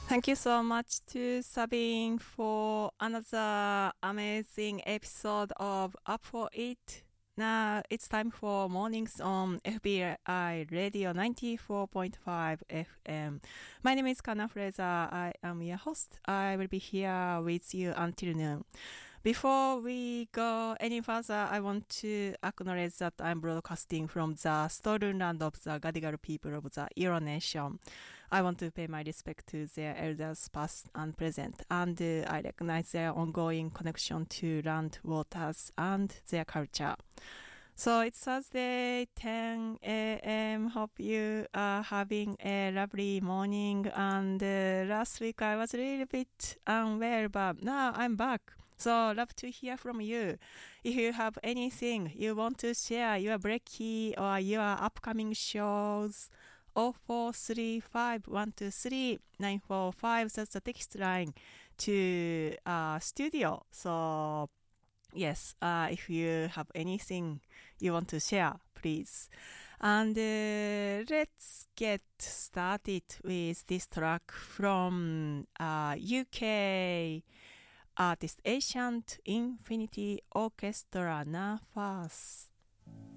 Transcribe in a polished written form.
Thank you so much to Sabine for another amazing episode of Up for It. Now it's time for mornings on FBI Radio 94.5 FM. My name is Kana Fraser. I am your host. I will be here with you until noon. Before we go any further, I want to acknowledge that I'm broadcasting from the stolen land of the Gadigal people of the Euro Nation. I want to pay my respect to their elders past and present, and I recognize their ongoing connection to land, waters, and their culture. So it's Thursday, 10 a.m. Hope you are having a lovely morning. And last week I was a little bit unwell, but now I'm back. So love to hear from you. If you have anything you want to share, your breaky or your upcoming shows, 0435123945, that's the text line to studio. So yes, if you have anything you want to share, please. And let's get started with this track from UK artist Ancient Infinity Orchestra, Nafas.